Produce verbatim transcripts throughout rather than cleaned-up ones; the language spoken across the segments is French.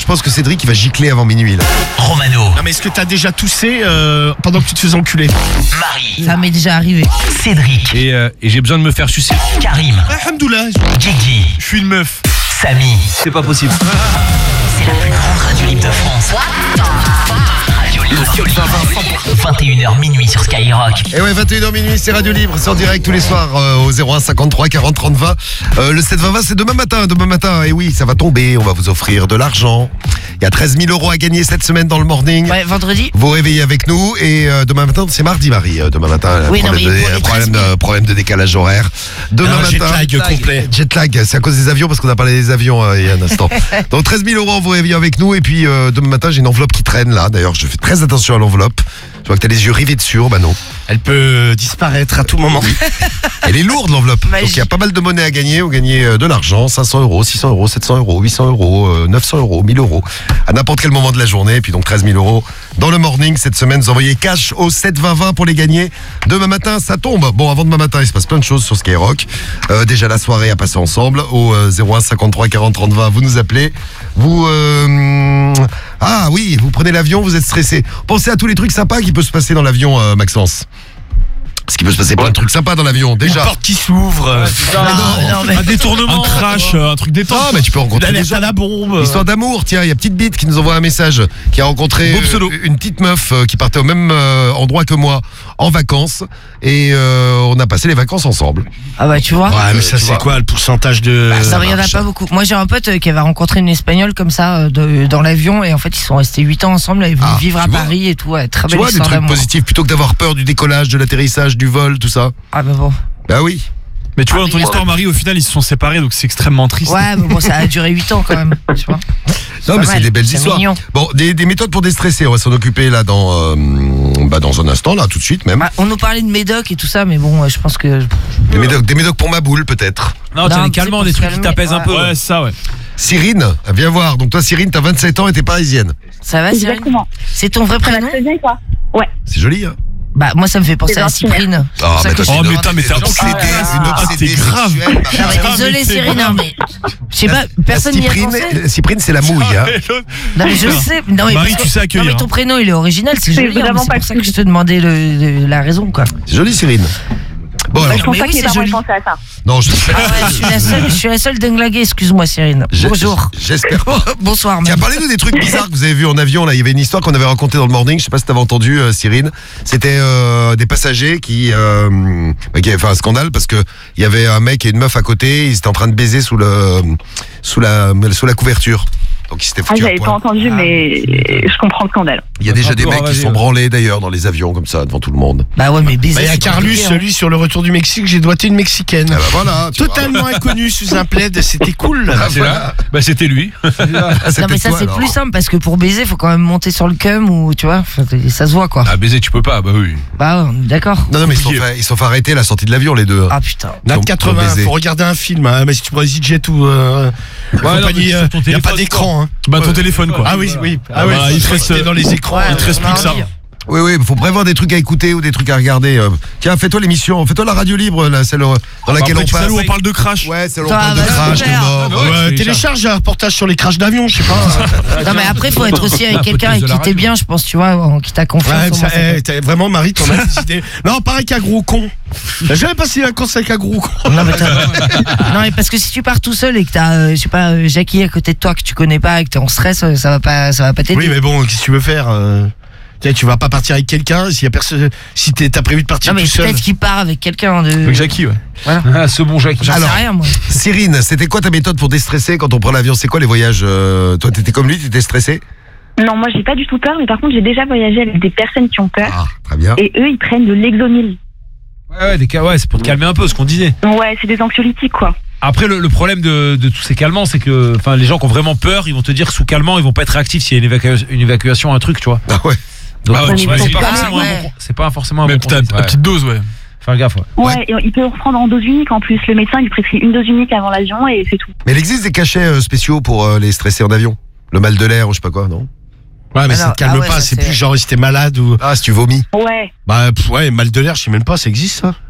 pense que Cédric il va gicler avant minuit là. Romano. Non mais est-ce que t'as déjà toussé euh, pendant que tu te faisais enculer? Marie. Ça m'est déjà arrivé. Cédric. Et, euh, et j'ai besoin de me faire sucer. Karim. Alhamdoulilah. Guigui. Je suis une meuf. Samy. C'est pas possible. C'est la plus grande radio libre de France. Radio Libre. vingt et une heures minuit sur Skyrock. Et ouais, vingt et une heures minuit, c'est Radio Libre, c'est en direct tous les soirs euh, au zéro un cinquante-trois quarante trente vingt. Euh, le sept vingt vingt, c'est demain matin, demain matin. Et oui, ça va tomber, on va vous offrir de l'argent. Il y a treize mille euros à gagner cette semaine dans le morning. Ouais, vendredi. Vous réveillez avec nous et euh, demain matin, c'est mardi, Marie. Euh, demain matin, Oui, non, problème, mais de, pour les problème, treize mille. de, problème de décalage horaire. Demain Non, matin. jet lag complet. Jet lag, c'est à cause des avions parce qu'on a parlé des avions euh, il y a un instant. Donc treize mille euros, vous réveillez avec nous et puis euh, demain matin, j'ai une enveloppe qui traîne là. D'ailleurs, je fais très attention à l'enveloppe. Je vois que t'as les yeux rivés dessus, oh, bah non. Elle peut disparaître à tout moment. Elle est lourde l'enveloppe. Magie. Donc il y a pas mal de monnaie à gagner. Vous gagnez euh, de l'argent, cinq cents euros, six cents euros, sept cents euros, huit cents euros, euh, neuf cents euros, mille euros. À n'importe quel moment de la journée. Et puis donc treize mille euros dans le morning cette semaine. Vous envoyez cash au sept vingt vingt pour les gagner. Demain matin, ça tombe. Bon, avant demain matin, il se passe plein de choses sur Skyrock. Euh, déjà la soirée à passer ensemble. Au euh, zéro un cinquante-trois quarante trente vingt, vous nous appelez. Vous... Euh, ah oui, vous prenez l'avion, vous êtes stressé. Pensez à tous les trucs sympas qui peuvent se passer dans l'avion, euh, Maxence. Parce qu'il peut se passer plein de trucs sympas dans l'avion, Une déjà. porte qui s'ouvre. Non, non, mais- Un détournement, un crash, euh, un truc détente. Ah, mais tu peux rencontrer des L'alerte gens. à la bombe. Histoire d'amour, tiens, il y a Petite Bite qui nous envoie un message, qui a rencontré Beau pseudo. euh, une petite meuf euh, qui partait au même euh, endroit que moi en vacances et euh, on a passé les vacances ensemble. Ah bah tu vois. Ouais, mais ça tu c'est vois. quoi le pourcentage de... Bah, ça, ça il y en a marche. pas beaucoup. Moi j'ai un pote euh, qui avait rencontré une espagnole comme ça euh, de- dans l'avion et en fait ils sont restés huit ans ensemble, ils vont Ah, vivre à tu vois. Paris et tout. Ouais, très Tu belle vois, des histoire trucs d'amour. positifs plutôt que d'avoir peur du décollage, de l'atterrissage, du vol, tout ça. Ah bah bon. Bah oui. Mais tu vois, dans ton Ah, histoire, Marie, au final, ils se sont séparés, donc c'est extrêmement triste. Ouais, mais bon, ça a duré huit ans quand même, tu vois. Non, pas mais c'est mal, des belles c'est histoires. mignon. Bon, des, des méthodes pour déstresser, on va s'en occuper là dans, euh, bah, dans un instant, là, tout de suite même. Bah, on nous parlait de médoc et tout ça, mais bon, euh, je pense que. Des médocs, des médocs pour ma boule, peut-être. Non, tiens, Non, des c'est calmants, pour des se trucs qui calmer, t'apaisent un ouais. peu. Ouais, c'est ça, ouais. Cyrine, viens voir. Donc toi, Cyrine, t'as vingt-sept ans et t'es parisienne. Ça va, Cyril? Exactement. C'est ton vrai Ça va prénom? très bien et toi? Ouais. C'est joli, hein. Bah, moi, ça me fait penser C'est à gentil, Cyprine. C'est pour Ah, ça mais que toi, je Oh, te mais demande. putain, mais t'es obsédé, obsédé. c'est une Ah, obsédée t'es grave. sexuelle, Non, Marie. mais désolé, mais c'est Cyrine, grave. non, mais. Je sais pas, personne n'y a Cyprine, pensé. Cyprine, c'est la mouille, hein. Non, mais je sais. Non, mais Marie, parce tu que- sais accueillir, Non, mais ton hein. prénom, il est original, c'est C'est joli. hein, vraiment mais C'est pas pour ça que je cool. te demandais le- le- la raison, quoi. C'est joli, Cyrine. Bon, Je alors, pense mais pas oui, que les c'est parents joli. aient pensé à ça. non, je... Ah ouais, je suis la seule, je suis la seule dinglaguée, excuse-moi, Cyrine. j'ai- Bonjour. J'espère pas. Bonsoir, Tiens, même. parlez-nous des trucs bizarres que vous avez vus en avion. Là, il y avait une histoire qu'on avait racontée dans le morning. Je sais pas si t'avais entendu, euh, Cyrine. C'était euh, des passagers qui, euh, bah, qui avaient fait un scandale parce que il y avait un mec et une meuf à côté. Ils étaient en train de baiser sous le, sous la, sous la couverture. Donc ils s'étaient Ah, foutus à j'avais pas poil. entendu, mais je comprends le scandale. Il y a déjà Un des peu mecs qui ravagé, sont ouais. branlés d'ailleurs dans les avions comme ça devant tout le monde. Bah ouais, mais baiser. Bah, il y a c'est Carlus, compliqué, hein. celui sur le retour du Mexique, j'ai doigté une Mexicaine. Ah bah voilà. tu vois. Totalement inconnu sous un plaid, c'était cool. Ah, C'est voilà. là. Bah, c'était lui. Ah, c'est Non, mais peut-être ça, toi, c'est alors. plus simple parce que pour baiser, faut quand même monter sur le cum ou tu vois, enfin, ça se voit quoi. Ah, baiser, tu peux pas, bah oui. Bah ouais, on est d'accord. Non, non, mais ils se sont fait, ils se sont fait arrêter à la sortie de l'avion, les deux. Ah putain. Nat Pour- quatre-vingts, pour baiser. faut regarder un film, hein, mais si tu prends EasyJet ou euh, non, mais compagnie, sur euh, ton il n'y a pas téléphone, d'écran. Hein. Bah, ton téléphone, quoi. Ah oui, oui. Ah ouais, il te reste- c'était dans les écrans. Ouais, hein. Il te reste on a plus que ça. envie. Oui, oui, il faut prévoir des trucs à écouter ou des trucs à regarder. euh. Tiens, fais-toi l'émission, fais-toi la radio libre, là, celle euh, dans laquelle Après, on tu sais passe. où on parle de crash. Ouais, celle où on Ça parle de va, crash, de super. mort. Ouais, Ouais, c'est télécharge un reportage sur les crashs d'avion, je sais pas. Non mais après faut être aussi avec quelqu'un avec de la qui t'es radio. bien, je pense, tu vois, en qui t'a confiance. Ouais, au ça, moins, ça eh, peut- t'as- vraiment, Marie, t'en as des idées. Non, pareil qu'un gros con. T'as jamais passé les vacances avec un gros con. Non mais, t'as- non mais parce que si tu pars tout seul et que t'as, euh, je sais pas, euh, Jackie à côté de toi que tu connais pas et que t'es en stress, euh, ça va pas, ça va pas t'aider. Oui, mais bon, qu'est-ce que tu veux faire euh, tu sais, tu vas pas partir avec quelqu'un si y a personne. Si t'es- t'as prévu de partir Non mais tout seul. peut-être qu'il part avec quelqu'un de. Avec Jackie, ouais. Voilà. Ah, ce bon Jackie. J'en sais Alors. rien moi. Cyrine, c'était quoi ta méthode pour déstresser quand on prend l'avion? C'est quoi les voyages euh, Toi, t'étais comme lui, t'étais stressé? Non, moi j'ai pas du tout peur, mais par contre j'ai déjà voyagé avec des personnes qui ont peur. Ah, très bien. Et eux, ils prennent de l'exomil. Ouais, ouais, des cas, ouais, c'est pour te calmer un peu, ce qu'on disait. Ouais, c'est des anxiolytiques, quoi. Après, le, le problème de, de tous ces calmants, c'est que, enfin, les gens qui ont vraiment peur, ils vont te dire que sous calmant, ils vont pas être réactifs s'il y a une, évacua- une évacuation, un truc, tu vois. Ah ouais. Donc, Ah ouais, ouais, tu c'est vois, pas c'est forcément pas- un bon ouais. con- c'est pas forcément un Mais bon petite, conseil. à petite dose, ouais. Faire gaffe, ouais. Ouais, et il peut reprendre en dose unique en plus. Le médecin lui prescrit une dose unique avant l'avion et c'est tout. Mais il existe des cachets euh, spéciaux pour euh, les stresser en avion? Le mal de l'air ou je sais pas quoi, non? Ouais, mais ça Alors, te calme ah ouais, pas, ça, c'est c'est- plus genre si t'es malade ou. Ah, si tu vomis. Ouais. Bah, pff, ouais, mal de l'air, je sais même pas, ça existe ça.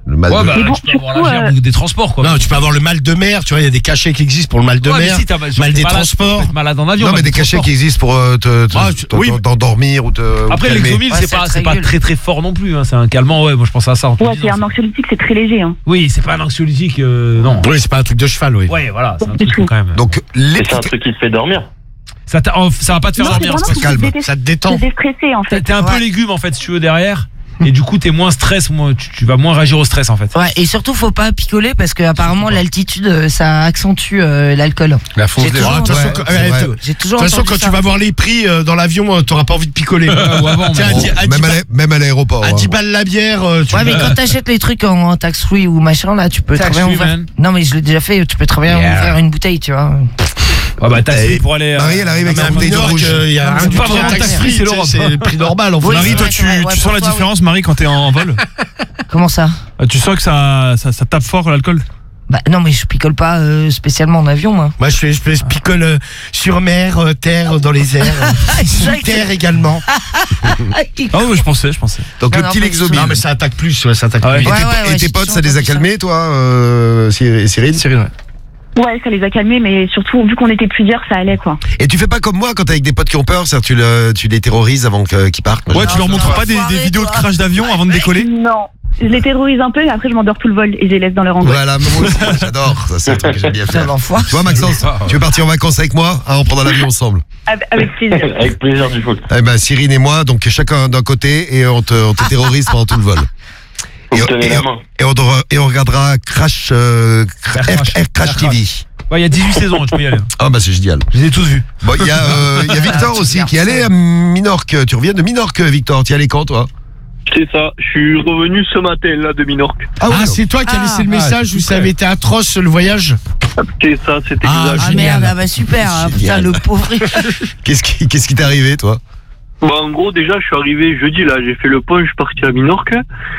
Le mal Ouais, de bah, Mais bon, tu peux du avoir coup, la gerbe euh, des transports, quoi. Non, tu peux avoir le mal de mer, tu vois, il y a des cachets qui existent pour le mal de Ouais, mais mer, si, t'as- mal t'es des malade, transports. tu peux être malade en avion. Non, mal mais des cachets transports. qui existent pour euh, te, te- Ah, tu- te- oui. t'endormir ou te. ou Après, te calmer. l'exomil, Ouais, c'est ça pas, te c'est pas régule. très très fort non plus. Hein. C'est un calmant, ouais. Moi, je pense à ça. En te Ouais, disant, c'est un c'est- anxiolytique, c'est très léger. Hein. Oui, c'est pas un anxiolytique, euh, non. Oui, c'est pas un truc de cheval, oui. Ouais, voilà, c'est un Du truc tout. quand même. Donc, les Et c'est un petits- truc qui te fait dormir. Ça, t'a- oh, ça va pas te faire Non, c'est dormir. vraiment c'est pour calme. te détester- Ça te détend. te déstresser, en T'es fait. t'es un peu Ouais. légume en fait si tu veux derrière et du coup t'es moins stress, moins, tu, tu vas moins réagir au stress en fait. Ouais, et surtout, faut pas picoler parce que apparemment l'altitude, euh, ça accentue euh, l'alcool. La fonce J'ai des- toujours Ah, De toute façon, ouais, quand- c'est ouais, vrai. de- J'ai de toujours toute façon, entendu quand ça. tu vas voir les prix euh, dans l'avion, euh, t'auras pas envie de picoler. ou avant, Tiens, mais à bon. dix- à Même dix à ba- l'ai- même à l'aéroport. à hein. dix balles la bière, euh, tu Ouais, mais quand t'achètes les trucs en tax free ou machin, là, tu peux très Tax bien free, ouvrir. man. Non, mais je l'ai déjà fait, tu peux très bien Yeah. ouvrir une bouteille, tu vois. Ah bah t'as Eh, essayé pour aller. euh, Marie, elle arrive avec Mais sa à bouteille de Minorque, rouge. euh, il y a Non, rien c'est du pas tout vraiment en tax tax free, free, c'est l'Europe. c'est le prix normal. En fait. Oui, Marie, c'est toi, vrai, tu, c'est vrai, tu ouais, sens pour la toi, différence, Marie, quand t'es en vol Comment ça? Euh, Tu sens que ça, ça, ça tape fort l'alcool Bah non, mais je picole pas euh, spécialement en avion, moi. Moi, je, fais, je, fais, je picole euh, sur mer, euh, terre, euh, dans les airs, euh, sous Exact. terre également. Ah oui, je pensais, je pensais. Donc, Non, le non, petit pas Lexomil. Non, mais ça attaque plus, ouais, ça attaque Ah ouais. plus. Et Ouais, tes, ouais, et ouais, tes j'ai potes, toujours ça les a entendu ça. calmés, toi, euh, Cyr- Cyril Cyril, ouais. Ouais, ça les a calmés, mais surtout, vu qu'on était plusieurs, ça allait, quoi. Et tu fais pas comme moi quand t'es avec des potes qui ont peur, c'est-à-dire tu, le, tu les terrorises avant que- qu'ils partent. Moi, Ouais, je- tu leur ça montres va. pas des, des Enfoiré, vidéos de toi. crash d'avion avant de décoller Non. Je les terrorise un peu, et après, je m'endors tout le vol et je les laisse dans leur angoisse. Voilà, moi aussi, j'adore. Ça, c'est un truc que j'aime bien Putain, faire. l'enfoiré. Tu vois, Maxence, tu veux partir en vacances avec moi hein, on prendra l'avion ensemble. Avec, avec plaisir. Avec plaisir du foot. Eh ben, Cyril et moi, donc chacun d'un côté, et on te, on te terrorise pendant tout le vol. Vous Et, me tenez et- la main. et on, dora- et on regardera Crash, euh, Cra- Air Air, Crash. Air Crash Air T V. Ouais, il y a dix-huit saisons, tu peux y aller. Ah bah c'est génial. Je les ai tous vus. Bon, il y a, euh, il y a Victor Tu aussi regardes qui est allé ça. à Minorque. Tu reviens de Minorque, Victor. Tu y allais quand, toi C'est ça, je suis revenu ce matin là de Minorque. Ah, ouais, c'est toi qui as Ah, laissé le ah, message c'est où ça avait été atroce le voyage. C'est ça, c'était Ah, exact. Ah génial. merde, ah bah super, ah, putain, Génial. le pauvre. Qu'est-ce qui qu'est-ce qui t'est arrivé, toi Bah, en gros, déjà, je suis arrivé jeudi là, j'ai fait le pont, je suis parti à Minorque.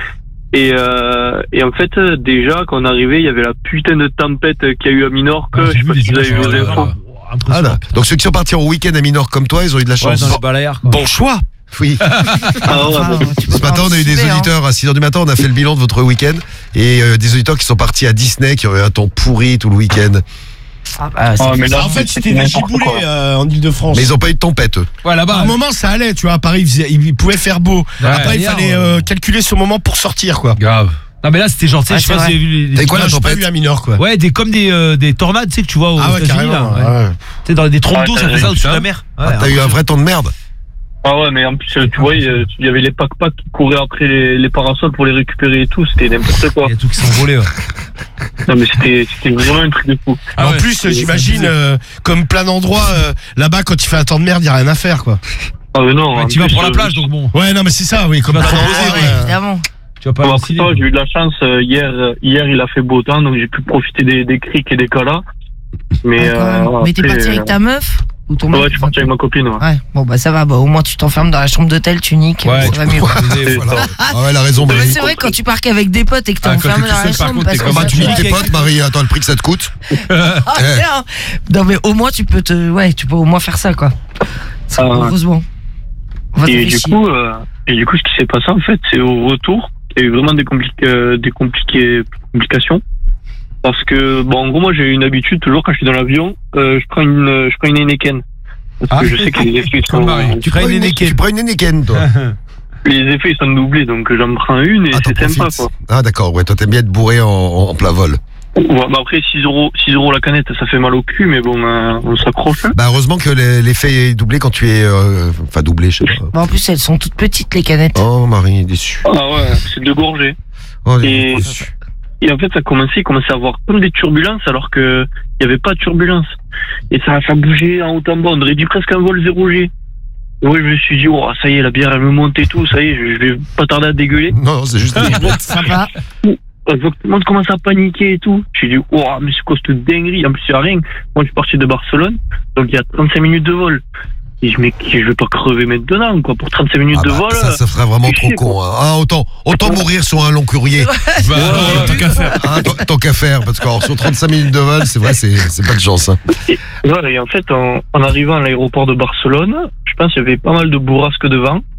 Et, euh, et en fait, euh, déjà, quand on est arrivé, il y avait la putain de tempête qu'il y a eu à Minorque. Ah, je sais pas si vous avez vu les images, infos. euh, Ah, impressionnant. là. Donc ceux qui sont partis en week-end à Minorque comme toi, ils ont eu de la Ouais, chance. dans les Baléares. quoi. Bon choix. Oui. Ah ouais, Enfin, bah, tu peux Ce pas matin, on a eu des anticiper, hein. auditeurs à six heures du matin. On a fait le bilan de votre week-end et euh, des auditeurs qui sont partis à Disney, qui ont eu un temps pourri tout le week-end. Ah, bah, c'est Ah, mais là, En fait, c'était des n'importe giboulées quoi. euh, en Ile-de-France. Mais ils ont pas eu de tempête. eux. Ouais, À là-bas. un moment, ça allait, tu vois. À Paris, il, faisait- il pouvait faire beau. Ouais, Après, il hier, fallait euh, euh, calculer son moment pour sortir, quoi. Grave. Non, mais là, c'était genre, tu sais, Ouais, je sais c'est pas si vrai. vous avez vu les. T'as quoi, Non, la j'ai pas tempête vu à Minorque, quoi. Ouais, des, comme des, euh, des tornades, tu sais, que tu vois aux Ah ouais, États-Unis, carrément. là. Ouais. ouais. Tu sais, dans des trompes Ah, d'eau, ça t'as fait vu ça au-dessus de ça la mer. Ouais, Ah, T'as eu un vrai temps de merde. Ah ouais, mais en plus, euh, tu vois, il y a- il y avait les pack-pack qui couraient après les, les parasols pour les récupérer et tout, c'était n'importe quoi. Il y a tout qui sont volés. Ouais. Non, mais c'était c'était vraiment un truc de fou. Ah en ouais, plus, c'est- j'imagine, c'est- euh, comme plein d'endroits, euh, là-bas, quand il fait un temps de merde, il n'y a rien à faire, quoi. Ah mais non, Ouais, en tu vas plus, pour la euh, plage, donc bon. Ouais, non, mais c'est ça, oui. Comme vas plein t'en d'endroits, poser, ouais. Ouais, évidemment. Tu vas pas Bon, aller au après cinéma. ça, j'ai eu de la chance, euh, hier, euh, hier il a fait beau temps, donc j'ai pu profiter des, des criques et des calas. Mais, Ouais, quand même. euh, Mais t'es après, parti avec ta meuf ou ton mec? Ouais, je suis parti avec ma copine, ouais. Ouais, bon bah ça va, bah, au moins tu t'enfermes dans la chambre d'hôtel, tu niques, Ouais, ça tu va peux mieux. pas poser, Voilà. voilà. Ah ouais, elle a raison, Non, mais Marie. c'est vrai, quand tu pars qu'avec des potes et que t'es Ah, quand enfermé t'es dans tout la seul, par chambre contre, parce t'es que comme Bah, ça tu te- niques tes potes, Marie. Attends, le prix que ça te coûte. Ah, tiens. Non mais au moins tu peux te, ouais, tu peux au moins faire ça quoi. Ah, ouais. Heureusement. On va te Et faire du chier. coup, euh, et du coup, ce qui s'est passé, en fait, c'est au retour, il y a eu vraiment des, compliqué, euh, des compliqués, complications. Parce que, bon, en gros, moi, j'ai une habitude, toujours quand je suis dans l'avion, euh, je prends une, euh, je prends une Heineken. Parce Ah. que je sais que les effets, ils Comme sont, Marie. Tu prends prends une une- Heineken. Tu prends une Heineken, toi. les effets, ils sont doublés, donc j'en prends une et Ah, t'en c'est sympa, profites. quoi. Ah, d'accord. Ouais, toi, t'aimes bien être bourré en, en plein vol. Ouais, bah après, six euros, six euros la canette, ça fait mal au cul, mais bon, euh, on s'accroche. Bah, heureusement que les- l'effet est doublé quand tu es. euh, Enfin, doublé, je sais pas. Bah, en plus elles sont toutes petites les canettes. Oh, Marie, déçu. Ah ouais, c'est deux gorgées. Oh, Et- déçu. Et en fait, ça commençait, il commençait à avoir comme des turbulences, alors que il y avait pas de turbulences. Et ça, ça bougeait en haut en bas, on aurait dit presque un vol zéro G. Et ouais, je me suis dit, oh, ça y est, la bière, elle me monte et tout, ça y est, je, je vais pas tarder à dégueuler. Non, non, c'est juste. Sympa. Tout le monde commence à paniquer et tout. J'ai dit, oh, mais c'est quoi cette dinguerie? En plus, il y a rien. Moi, je suis parti de Barcelone, donc il y a trente-cinq minutes de vol. Et je me dis, je vais pas crever maintenant, quoi, pour trente-cinq minutes Ah de bah, vol. ça, ça ferait vraiment c'est trop chier, con. quoi. Hein. Ah, autant, autant mourir sur un long courrier. Bah, ouais, tant qu'à faire. Ah, tant- tant qu'à faire, parce que alors, sur trente-cinq minutes de vol, c'est vrai, c'est c'est pas de chance. Hein. Ouais, et en fait, en, en arrivant à l'aéroport de Barcelone, je pense qu'il y avait pas mal de bourrasques de vent.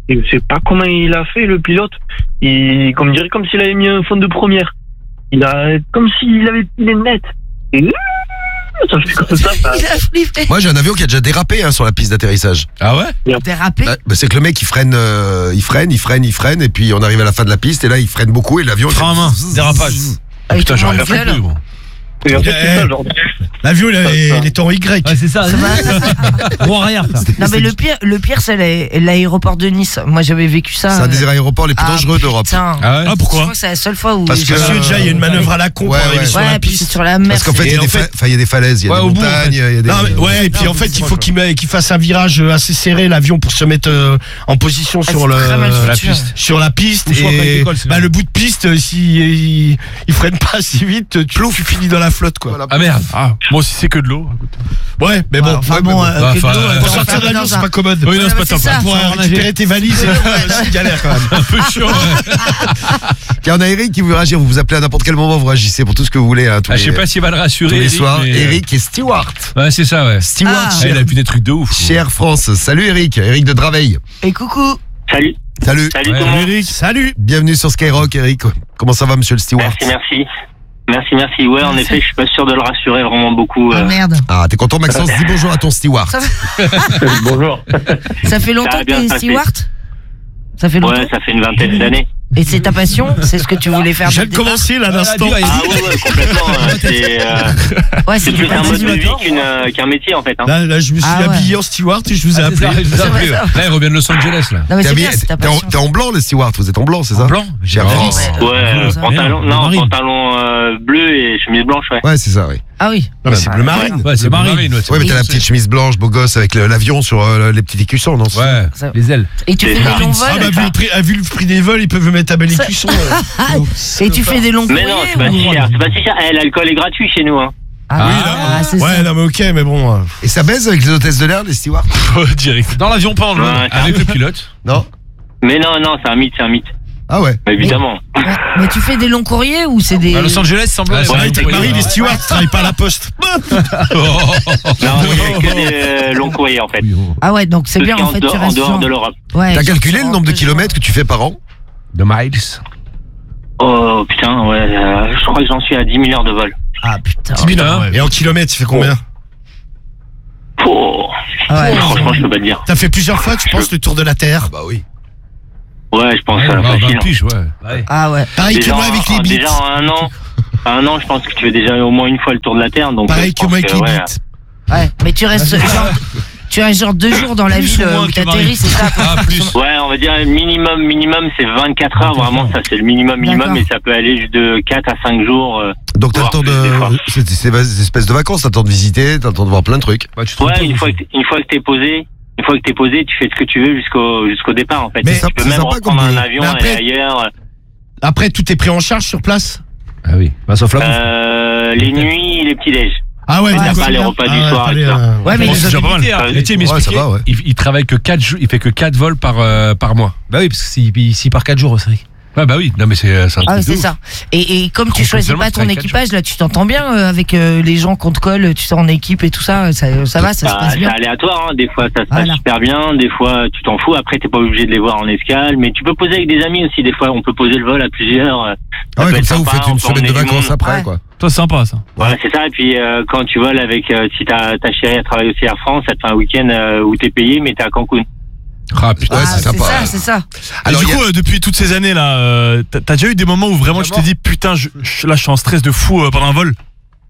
Et je sais pas comment il a fait, le pilote. Il, comme dirait, comme s'il avait mis un fond de première. Il a, comme s'il avait les net. Et ça fait comme ça. ça... Il a flippé. Moi, j'ai un avion qui a déjà dérapé hein, sur la piste d'atterrissage. Ah ouais? Dérapé. Bah, bah, c'est que le mec, il freine, euh, il freine, il freine, il freine, et puis on arrive à la fin de la piste, et là, il freine beaucoup, et l'avion. Frein à main, dérapage. Ah, Putain, il j'aurais te rien fait gueule. plus, moi. Et en fait, c'est ça, genre. L'avion, il est- il est en Y. Ouais, c'est ça. Roue arrière, ça. Non mais le pire, le pire c'est l'a- l'aéroport de Nice. Moi j'avais vécu ça. C'est un des euh, aéroports les plus ah, dangereux d'Europe. putain. Ah ouais? Ah, Je pourquoi? crois que c'est la seule fois où. Parce que- j'ai- Parce que déjà, il y a une manœuvre à la con Ouais, pour arriver ouais. sur la Ouais, puis c'est piste. sur la mer. Parce qu'en fait, il y, a Et des en fa- fait- enfin, il y a des falaises, il y a Ouais, des au bout, en montagnes, il y a des. Non, mais, ouais, et puis en fait, il faut qu'il met- qu'il fasse un virage assez serré, l'avion, pour se mettre euh, en position Ah, sur, c'est le, très mal la foutu. piste. sur la piste. Ou soit après Et l'école, sinon. bah, le bout de piste, euh, si il, il freine pas assez vite, tu, tu finis dans la flotte, quoi. Voilà. Ah merde. Ah, moi aussi, c'est que de l'eau. écoute. Ouais, mais bon. Ouais, enfin ouais, bon, mais bon. euh, Bah, que de enfin, l'eau, euh, euh, Pour dans sortir un- de l'avion, dans c'est un- pas commode. Oui, non, Ouais, c'est pas mais top. c'est ça. Pour euh, récupérer tes valises, c'est une galère quand même. Un peu chiant. Tiens, on a Eric qui veut réagir. Vous vous appelez à n'importe quel moment, vous réagissez pour tout ce que vous voulez. Hein, tous Ah, je sais les- pas s'il va le tous rassurer. les Eric, soirs. mais- Eric et Stewart. Ouais, c'est ça, ouais. Stewart Ah. Ah, chez, il a vu des trucs de ouf. chez Air France. Salut Eric, Eric de Draveil. Et coucou. Salut. Salut. Salut Ouais, tout le monde. Eric, salut. Bienvenue sur Skyrock, Eric. Comment ça va, monsieur le Stewart? Merci, merci. Merci, merci. Ouais, en Merci. effet, je suis pas sûr de le rassurer vraiment beaucoup. Ah euh. merde. Ah, t'es content, Maxence? Dis bonjour à ton Stewart. Ça, Bonjour. ça fait longtemps Ça a que bien t'es passé. Stewart. Ça fait longtemps. Ouais, ça fait une vingtaine d'années. Et c'est ta passion? C'est ce que tu voulais faire? Je viens dès de le départ commencer là d'instant. Ah ouais, ouais, complètement. euh, C'est euh, Ouais, c'est c'est plus du un mode de vie passion. qu'une, euh, qu'un métier en fait. Hein. Là, là, je me suis Ah ouais. habillé en Stewart et je vous ai Ah, c'est appelé. ça, je vous ai C'est appelé. vrai, ça. Là, il revient de Los Angeles, là. Non mais T'es c'est habillé- bien, c'est ta t'es en, passion. t'es en blanc, le Stewart. Vous êtes en blanc, c'est ça? En blanc? Chez Air France. Ouais, Ouais, euh, ça. pantalon, Mais non, non, marine. pantalon euh, bleu et chemise blanche, ouais. Ouais, c'est ça, oui. Ah oui. Non, mais c'est bleu marine. Ouais, c'est marine. Ouais, c'est Ouais, mais bon, t'as la c'est- petite chemise blanche, beau gosse, avec le- l'avion sur euh, les petits écussons, non? c'est ça Ouais, Ça- les ailes. Et tu C'est fais ça. des longs Ah bah, vols. vu le, prix, ah, vu le prix des vols, ils peuvent mettre à bel Ça- écusson. Et tu fais des longs Mais courriers non, c'est pas ou- si cher. C'est pas si cher. Eh, l'alcool est gratuit chez nous, hein. Ah, Oui, ah, c'est Ouais, ça. non, mais ok, mais bon. euh, Et ça baise avec les hôtesses de l'air, les stewards? Direct. Dans l'avion, pas en Ouais, ça- avec le pilote. Non? Mais non, non, c'est un mythe, c'est un mythe. Ah ouais. Évidemment. Ouais. Mais tu fais des longs courriers ou c'est des. À Los Angeles, semble. Ouais, Ouais, t'es Marie, les stewards, ils travaillent pas à la poste. Non, c'est que des euh, longs courriers en fait. Ah ouais, donc c'est Tout ce bien qui est en fait, dehors- tu en restes dehors genre- de l'Europe. Ouais, T'as tu calculé restes le nombre de genre- kilomètres que tu fais par an? De miles. Oh putain, ouais, euh, je crois que j'en suis à dix mille heures de vol. Ah putain. dix mille heures. Et en kilomètres, tu fais combien? Oh, Ah ouais, franchement, je peux pas te dire. T'as fait plusieurs fois, tu penses, le tour de la Terre? Bah oui. Ouais, je pense que ça va Ah, facile. vingt piges, ouais. Ah ouais. Pareil que Déjà, moi avec en- les bites. déjà en un an, en un an, je pense que tu fais déjà au moins une fois le tour de la Terre. Donc Pareil je que pense moi avec les ouais, bites. Ouais, mais tu restes genre. Tu as genre deux jours dans la Plus ville ou moins où que t'atterris, Marie. c'est ça? Ah, plus. Ouais, on va dire minimum, minimum, c'est vingt-quatre heures. Vraiment, ça c'est le minimum, minimum, D'accord. et ça peut aller juste de quatre à cinq jours. euh. Donc t'as le Voir temps plus des fois. de. C'est c'est des espèces de vacances, t'as le temps de visiter, t'as le temps de voir plein de trucs. Bah, tu te rends Ouais, compte, une fois, aussi. que, une fois que t'es posé, une fois que t'es posé, tu fais ce que tu veux jusqu'au jusqu'au départ en fait. Mais tu c'est peux sympa même comme reprendre boulot. un avion, Mais après- aller ailleurs. Après, tout est pris en charge sur place? Ah oui. Bah, sauf la bouffe. Euh, les nuits, les petits déj. Ah ouais, Ouais, d'accord. pas les repas du Ah, soir pas et les, tout ça. euh, Ouais, mais Bon, les c'est déjà pas mal. Limité, hein. Ouais, Et tu sais, il ouais, ça m'expliquait, va, ouais. il, il travaille que quatre jours, il fait que quatre vols par, euh, par mois. Bah oui, parce que s'il il- s'il part quatre jours, c'est vrai. Ouais, bah oui, non, mais c'est c'est un Ah truc c'est de ouf. ça. Et, et comme tu choisis Professionnellement, pas tu ton travailles quatre équipage, là, tu t'entends bien euh, avec euh, les gens qu'on te colle, tu sais, en équipe et tout ça, ça, ça va, ça se Bah, passe bien. c'est aléatoire, hein. Des fois ça se passe Voilà. super bien, des fois tu t'en fous, après t'es pas obligé de les voir en escale, mais tu peux poser avec des amis aussi, des fois on peut poser le vol à plusieurs. euh, Ah ouais, peut comme être ça vous sympa, faites on une peut semaine de emmener du vacances monde. après, Ouais. quoi. Toi, c'est sympa, ça. Voilà, c'est ça, et puis euh, quand tu voles avec, euh, si ta, ta chérie elle travaille aussi à Air France, ça te fait un week-end euh, où t'es payé, mais t'es à Cancun. Ah putain, Ouais, Ah, c'est c'est sympa. ça, c'est ça. Et Alors, du il y a- coup, euh, depuis toutes ces années-là, euh, t'as t'as déjà eu des moments où vraiment tu t'es dit, putain, je, je- là, je suis en stress de fou euh, pendant un vol?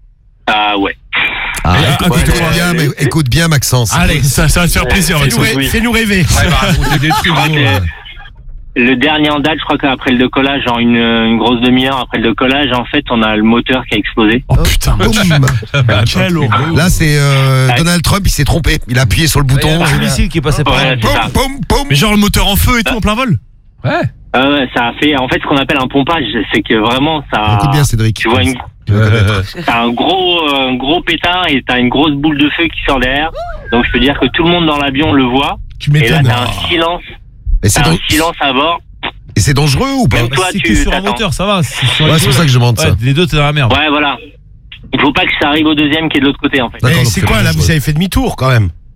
Ah ouais. Ah, Et- écoute, ouais, écoute ouais, bien, ouais. mais écoute bien, Maxence. Allez, ça, ça va te faire plaisir, Fais-nous Maxence. rê- Oui. Fais-nous rêver. Ouais, bah, raconter des trucs, Je crois gros, que euh. le dernier en date, je crois qu'après le décollage, genre une, une grosse demi-heure après le décollage, en fait, on a le moteur qui a explosé. Oh putain, Boum. Bah, quel attends, horreur. Là, c'est euh, Ouais. Donald Trump, il s'est trompé. Il a appuyé sur le Il y bouton. a un et il a- missile qui est passé par là. Ouais, c'est ça. Boum, boum, boum. Mais genre le moteur en feu et tout en plein vol? Ouais. Ah ouais, ça a fait, en fait, ce qu'on appelle un pompage, c'est que vraiment, ça, Écoute bien, Cédric. tu vois une, Tu vas connaître. t'as un gros, euh, un gros pétard et t'as une grosse boule de feu qui sort derrière. Donc je peux dire que tout le monde dans l'avion le voit. Tu Et là, m'étonnes. t'as un silence, Et c'est t'as un dan- silence à bord. et c'est dangereux ou pas? Même toi, C'est tu que sur un t'attends. moteur, ça va. c'est sur les Ouais, c'est deux, pour ça que je demande ouais, ça. les deux, t'es dans la merde. Ouais, voilà. Il faut pas que ça arrive au deuxième qui est de l'autre côté, en fait. D'accord, Mais donc c'est c'est quoi pas là? dangereux. Vous avez fait demi-tour quand même.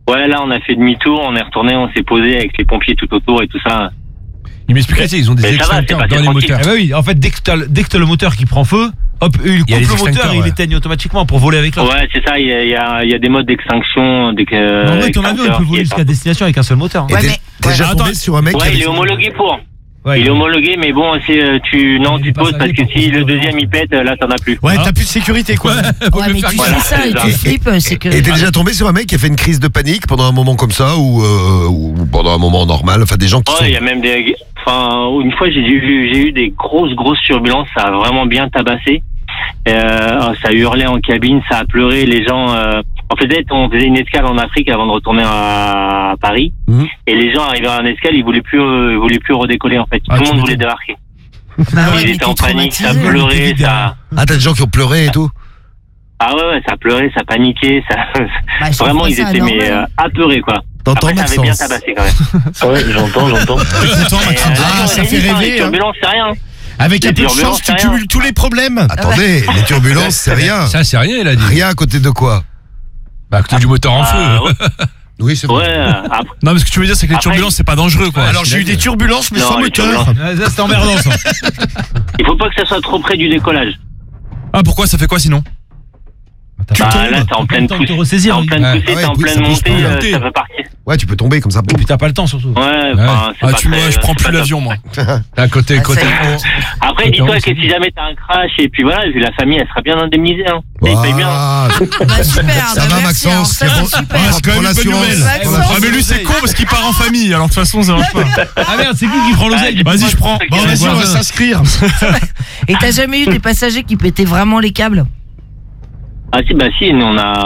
Ouais, là, on a fait demi-tour, on est retourné, on s'est posé avec les pompiers tout autour et tout ça. Il m'expliquait, ils ont des Mais ça va, extincteurs c'est dans passé les tranquille. moteurs. Ah bah oui, en fait, dès que t'as le, dès que t'as le moteur qui prend feu, hop, il coupe Il y a les le moteur extincteurs, et il ouais. éteigne automatiquement pour voler avec l'autre. Ouais, c'est ça, il y a, il y a, il y a des modes d'extinction. Des, euh, En vrai, ton avion, il peut voler jusqu'à destination avec un seul moteur. Et Ouais, t'es mais- t'es déjà Ouais, tombé attends. sur un mec qui Ouais, avait- il est homologué pour. Ouais, il est homologué, mais bon, c'est, euh, tu, non, Il tu est te poses parce passager que pour si le conduire deuxième il pète, là, t'en as plus. Ouais, Hein t'as plus de sécurité, quoi. Ouais, mais tu Voilà, fais ça et c'est tu ça. flippes, c'est que. Et t'es déjà tombé sur un mec qui a fait une crise de panique pendant un moment comme ça ou, euh, ou pendant un moment normal, enfin des gens qui Ouais, il y sont... a même des, enfin, une fois, j'ai eu, j'ai eu des grosses, grosses turbulences, ça a vraiment bien tabassé. Euh, ça a hurlé en cabine, ça a pleuré, les gens, euh, on faisait, on faisait une escale en Afrique avant de retourner à, à Paris. Mhm. Et les gens arrivaient en escale, ils voulaient plus, euh, ils voulaient plus redécoller, en fait. Ah, Tout tu le monde voulait m'étonnes. débarquer. Bah ouais, Ils mais étaient en t'es panique, ça traumatisé. pleurait, ça, Ah, t'as des gens qui ont pleuré et tout. ah ouais, ouais, ça pleurait, ça paniquait, ça, Bah, je vraiment, trouve ils ça étaient, mais, anormal. euh, apeurés, quoi. T'entends, Après, ça avait bien Maxence? tabassé, quand même. Ouais, j'entends, j'entends. Content, Maxime. Ah, ça fait rêver, Les hein. turbulences, c'est rien. Avec Les un peu de turbulences, chance, tu c'est rien. cumules tous les problèmes. Attendez, les turbulences, c'est rien. Ça, c'est rien, il a dit. Rien à côté de quoi? Bah, à côté du moteur en Ah, feu. ouais. Oui, c'est Ouais, vrai. euh, après, Non, mais ce que tu veux dire, c'est que les Après, turbulences, c'est pas dangereux, quoi. Alors, j'ai eu des turbulences, mais Non, sans les moteur. turbulences. Ah, ça, c'est emmerdant, ça. il faut pas que ça soit trop près du décollage. Ah, pourquoi ça fait quoi sinon? Bah, là, t'es en pleine temps de te poussée. T'es ressaisir. en pleine Ouais. poussée, Ah ouais, t'es en pousse, pleine ça pousse montée, pas. euh, ça peut partir. Ouais, tu peux tomber comme ça. Et puis t'as pas le temps, surtout. Ouais, enfin, c'est Ah, pas tu vois, très- je prends c'est plus pas top. l'avion, moi. À côté, Ah, côté. ça y est. Après, dis-toi que si jamais t'as un crash, et puis voilà, vu la famille, elle sera bien indemnisée, hein. Et ils payent bien. Ah, Bah, super, ça bah, va, merci, alors, Maxence? ça va, Pour- super. c'est quand même une bonne l'assurance. nouvelle. Pour Maxence. Ah, mais lui, c'est con parce qu'il part en famille, alors de toute façon, ça marche pas. Ah merde, c'est qui qui prend l'oseille? Vas-y, je prends. Bon, vas-y, on va s'inscrire. Et t'as jamais eu des passagers qui pétaient vraiment les câbles? Ah si, bah si, nous on a,